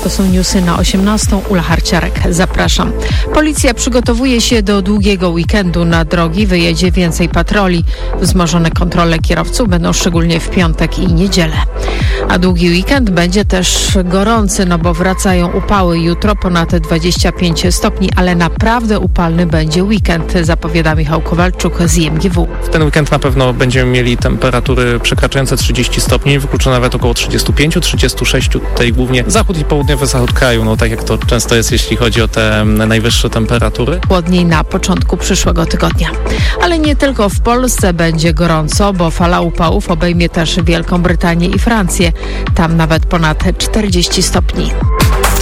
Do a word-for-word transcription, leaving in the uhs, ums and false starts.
To są newsy na osiemnastą. Ula Harciarek. Zapraszam. Policja przygotowuje się do długiego weekendu. Na drogi wyjedzie więcej patroli. Wzmożone kontrole kierowców będą szczególnie w piątek i niedzielę. A długi weekend będzie też gorący, no bo wracają upały. Jutro ponad dwadzieścia pięć stopni, ale naprawdę upalny będzie weekend, zapowiada Michał Kowalczuk z I M G W. W ten weekend na pewno będziemy mieli temperatury przekraczające trzydzieści stopni, wykluczone nawet około trzydzieści pięć trzydzieści sześć, tutaj głównie zachód i południowy zachód kraju, no tak jak to często jest, jeśli chodzi o te najwyższe temperatury. Chłodniej na początku przyszłego tygodnia. Ale nie tylko w Polsce będzie gorąco, bo fala upałów obejmie też Wielką Brytanię i Francję. Tam nawet ponad czterdzieści stopni.